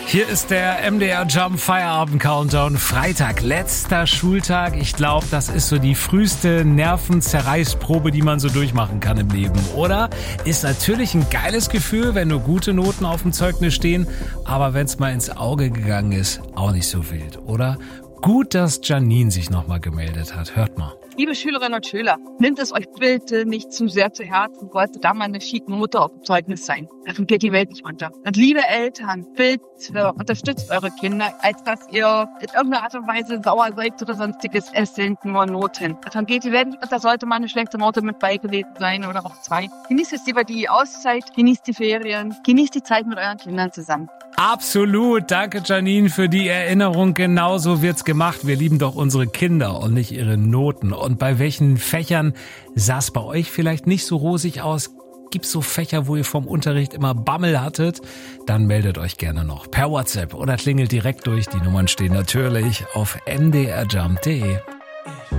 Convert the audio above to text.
Hier ist der MDR Jump Feierabend Countdown. Freitag, letzter Schultag. Ich glaube, das ist so die früheste Nervenzerreißprobe, die man so durchmachen kann im Leben, oder? Ist natürlich ein geiles Gefühl, wenn nur gute Noten auf dem Zeugnis stehen. Aber wenn es mal ins Auge gegangen ist, auch nicht so wild, oder? Gut, dass Janine sich nochmal gemeldet hat. Hört mal. Liebe Schülerinnen und Schüler, nehmt es euch bitte nicht zu sehr zu Herzen, sollte da mal eine schicke Note auf dem Zeugnis sein. Davon geht die Welt nicht unter. Und liebe Eltern, bitte unterstützt eure Kinder, als dass ihr in irgendeiner Art und Weise sauer seid oder sonstiges. Es sind nur Noten. Davon geht die Welt nicht unter, sollte mal eine schlechte Note mit beigelesen sein oder auch 2. Genießt es lieber die Auszeit, genießt die Ferien, genießt die Zeit mit euren Kindern zusammen. Absolut. Danke, Janine, für die Erinnerung. Genauso wird's gemacht. Wir lieben doch unsere Kinder und nicht ihre Noten. Und bei welchen Fächern sah es bei euch vielleicht nicht so rosig aus? Gibt's so Fächer, wo ihr vom Unterricht immer Bammel hattet? Dann meldet euch gerne noch per WhatsApp oder klingelt direkt durch. Die Nummern stehen natürlich auf mdrjump.de.